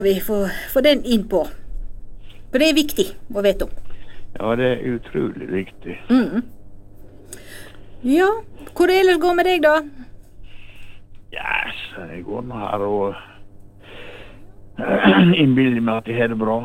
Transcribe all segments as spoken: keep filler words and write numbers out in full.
Vi får få den inn på. For det er viktig å vite om. Ja, det er utrolig viktig. Mm. Ja, hvor det ellers går med deg da? Ja, så jeg går nå her og innbilder meg at jeg har det bra.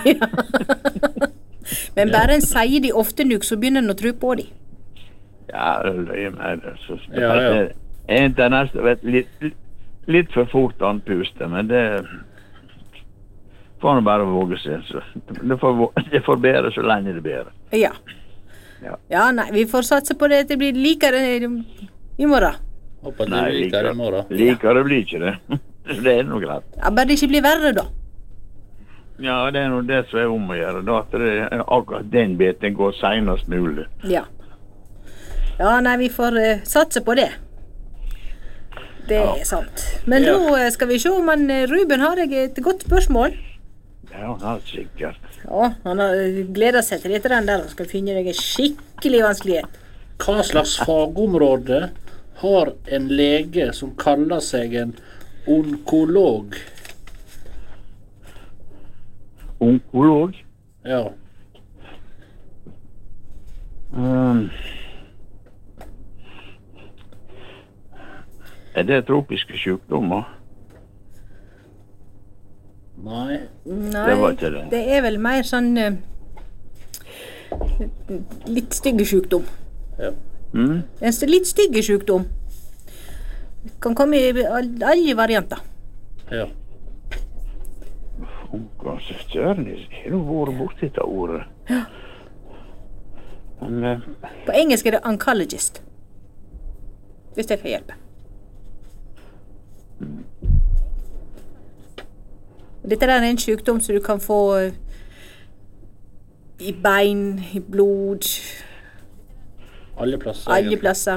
Men bare en sier de ofte nuk, så begynner en å tro på de. Ja, det løyer med det. Så Ja, ja. Jeg er ikke nesten vet, litt, litt for fort andpuste, men det får man bare våge seg. Så det får, vå- det får bedre så lenge det bedre. Ja. Ja. Ja, nei, vi får satse på det at det blir likere i, i morgen. Håper at Nei, du liker det i morgen. Likere blir ikke det. Det er noe greit. Ja, bare det ikke blir verre da. Ja, det er noe det som er om å gjøre. Da at det er akkurat den biten går senest mulig. Ja. Ja, nei, vi får eh, satse på det. Det Ja. er sant. Men Ja. da eh, skal vi se om han, eh, Ruben har deg et godt spørsmål. Ja, helt sikkert. Ja, han har eh, gledet seg til dette der, han skal finne deg en skikkelig vanskelighet. Hva slags fagområde har en lege som kaller seg en onkolog? Onkolog? Ja. Um, er det tropiske sykdommer? Nei. Nei, Det var ikke det. det er vel mer sånn eh, litt stygge sykdom. Ja. Mm? En st- litt stygge sykdom. Kan komme i all- alle varianter. Ja. Onkel Søren, jeg har jo vært borti dette ordet. Men eh, På engelsk er det oncologist. Hvis det kan hjelpe. Dette der er en sykdom som du kan få eh, i bein, i blod, Alle plasser. alle egentlig. plasser.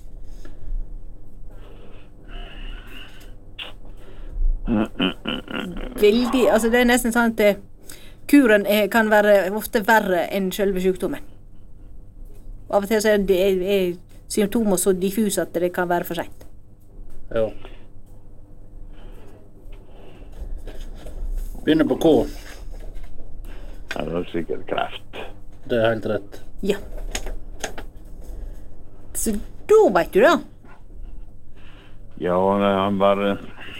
Veldig, altså det er nesten sånn at eh, kuren er, kan være ofte verre enn selve sykdommen. Av og til så er, det, er, er symptomer så diffuse at det kan være for sent. Ja. Begynner på K. ja, det er sikkert kreft. Det er helt rett. Ja. Så da vet du da. Ja, nei, han bare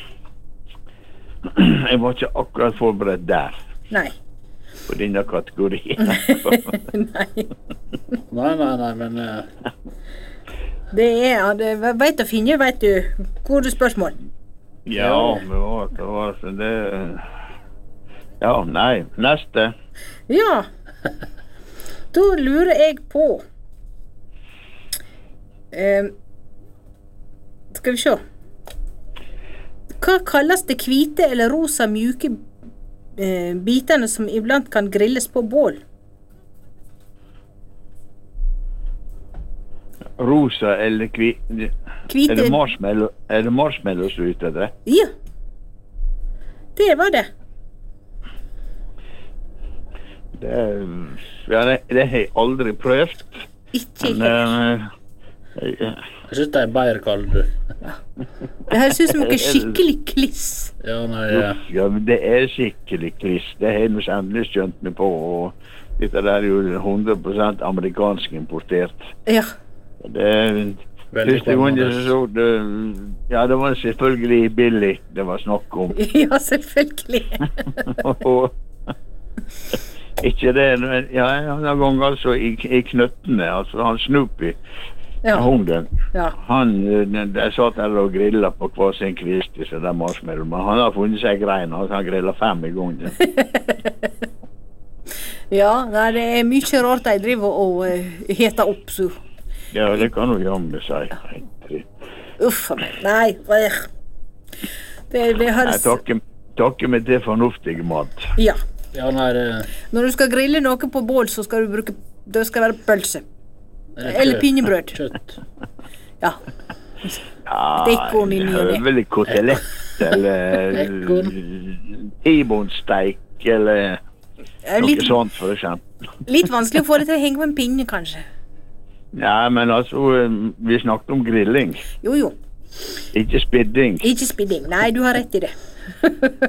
Jeg var ikke akkurat forberedt der, Nei. på denne kategorien. Nei. Nei, nei, nei, men eh, Det er, ja, det vet å finne, vet du. Hvor er spørsmål? Ja, det var, det var så det Ja, nei, neste. Ja. Da lurer jeg på eh, Skal vi se. Hva kalles det hvite eller rosa mjuke eh, bitene som iblant kan grilles på bål? Rosa eller kvi... Hvite... Er det marshmallow, er det marshmallows du er ute etter? Ja. Det var det. Det, ja, det, det har jeg aldri prøvd. Ikke Men helt. eh, jeg, jeg synes det er bedre kall, du. Det høres ut som noe skikkelig kliss. Ja, nei, ja. ja, men det er skikkelig kliss. Det har jeg nå endelig skjønt meg på. Og dette der er jo hundre prosent amerikansk importert. Ja. Det er Veldig første gang jeg spennende. så det, ja, det var selvfølgelig billig det var snakk om. Ja, selvfølgelig. Og ikke det, men ja, en gang altså i, i knøttene, altså han Snoopy, Ja. hunden, Ja. han, eh, der satt der og grillet på hver sin kvist i sånn der marshmallow, men han har funnet seg grein, altså han grillet fem i gangen. Ja, nei, det er mye rart de driver og uh, heter opp, så Ja, det kan du jammen si. uff a meg. Nei, øh. det, det Jeg høres takker, takker meg til fornuftig mat. Ja. Ja, nei, det Når du skal grille noe på bål, så skal du bruke det skal være pølse. er det Eller kjøtt. pinnebrød. Kjøtt. Ja. Ja, Stekkorn i ny og ne. vel kotelett, eller ibonsteik, eller Eh, noe Litt, sånt for eksempel. litt vanskelig å få det til å henge på en pinne, kanskje. Ja, men altså, vi snakket om grilling, Jo, jo. ikke spidding. Ikke spidding. Nei, du har rett i det.